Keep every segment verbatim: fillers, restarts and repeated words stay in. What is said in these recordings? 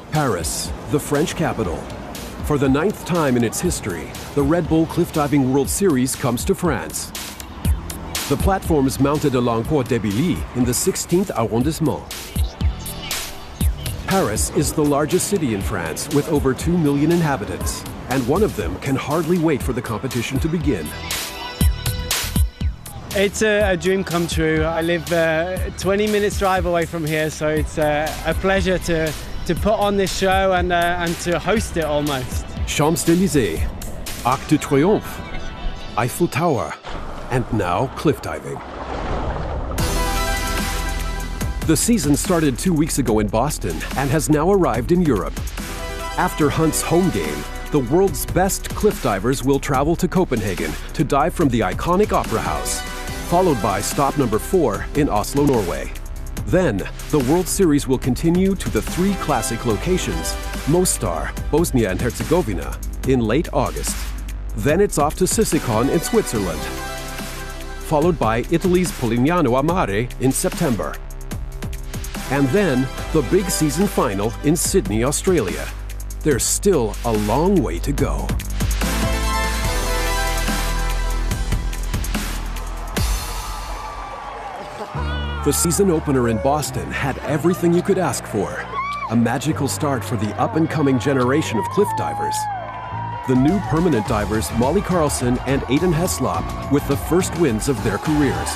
Paris, the French capital. For the ninth time in its history, the Red Bull Cliff Diving World Series comes to France. The platform is mounted along Port de Billy in the sixteenth arrondissement. Paris is the largest city in France with over two million inhabitants, and one of them can hardly wait for the competition to begin. It's a, a dream come true. I live uh, twenty minutes drive away from here, so it's uh, a pleasure to, to put on this show and, uh, and to host it almost. Champs-Élysées, Arc de Triomphe, Eiffel Tower, and now cliff diving. The season started two weeks ago in Boston and has now arrived in Europe. After Hunt's home game, the world's best cliff divers will travel to Copenhagen to dive from the iconic Opera House, followed by stop number four in Oslo, Norway. Then, the World Series will continue to the three classic locations, Mostar, Bosnia and Herzegovina, in late August. Then it's off to Sisikon in Switzerland, followed by Italy's Polignano a Mare in September. And then, the big season final in Sydney, Australia. There's still a long way to go. The season opener in Boston had everything you could ask for. A magical start for the up-and-coming generation of cliff divers. The new permanent divers Molly Carlson and Aiden Heslop with the first wins of their careers.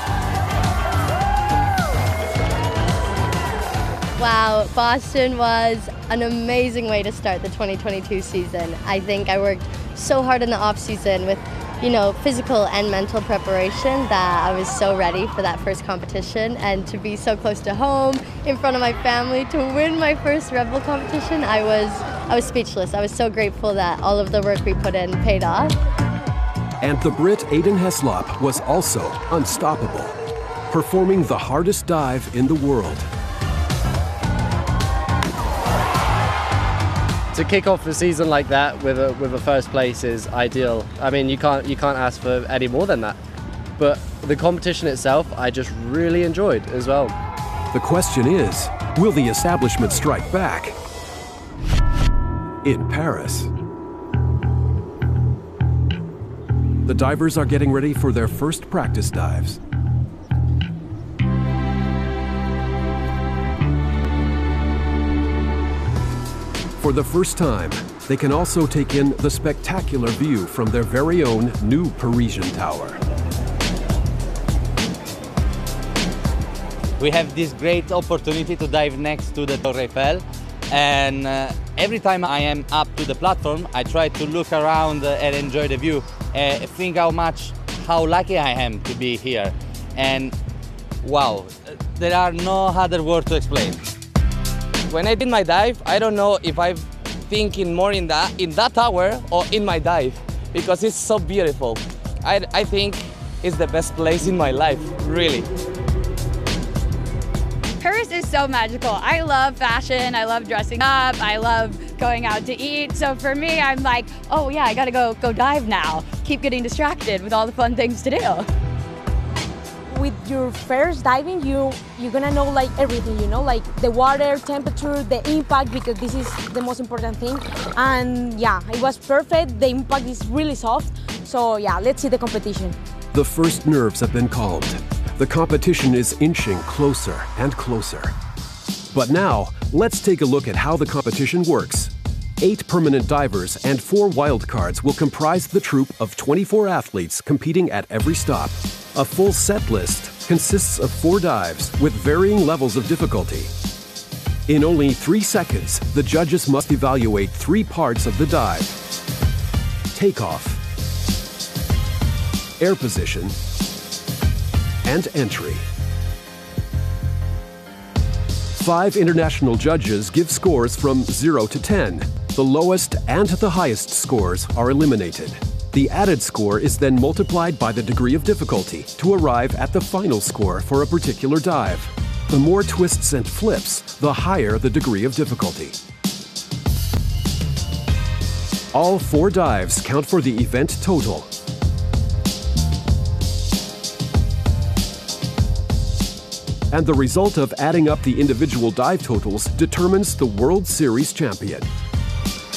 Wow, Boston was an amazing way to start the twenty twenty-two season. I think I worked so hard in the off season with, you know, physical and mental preparation that I was so ready for that first competition, and to be so close to home in front of my family to win my first Red Bull competition, I was I was speechless. I was so grateful that all of the work we put in paid off. And the Brit Aiden Heslop was also unstoppable, performing the hardest dive in the world. To kick off a season like that with a with a first place is ideal. I mean, you can't you can't ask for any more than that. But the competition itself, I just really enjoyed as well. The question is, will the establishment strike back? In Paris. The divers are getting ready for their first practice dives. For the first time, they can also take in the spectacular view from their very own new Parisian tower. We have this great opportunity to dive next to the Torre Eiffel, and uh, every time I am up to the platform, I try to look around uh, and enjoy the view, uh, think how much, how lucky I am to be here. And wow, there are no other words to explain. When I did my dive, I don't know if I'm thinking more in that, in that tower or in my dive, because it's so beautiful. I, I think it's the best place in my life, really. Paris is so magical. I love fashion, I love dressing up, I love going out to eat. So for me, I'm like, oh yeah, I gotta go, go dive now. Keep getting distracted with all the fun things to do. With your first diving, you, you're gonna know like everything, you know, like the water, temperature, the impact, because this is the most important thing. And yeah, it was perfect. The impact is really soft. So yeah, let's see the competition. The first nerves have been calmed. The competition is inching closer and closer. But now, let's take a look at how the competition works. Eight permanent divers and four wildcards will comprise the troupe of twenty-four athletes competing at every stop. A full set list consists of four dives with varying levels of difficulty. In only three seconds, the judges must evaluate three parts of the dive: takeoff, air position, and entry. Five international judges give scores from zero to ten. The lowest and the highest scores are eliminated. The added score is then multiplied by the degree of difficulty to arrive at the final score for a particular dive. The more twists and flips, the higher the degree of difficulty. All four dives count for the event total. And the result of adding up the individual dive totals determines the World Series champion.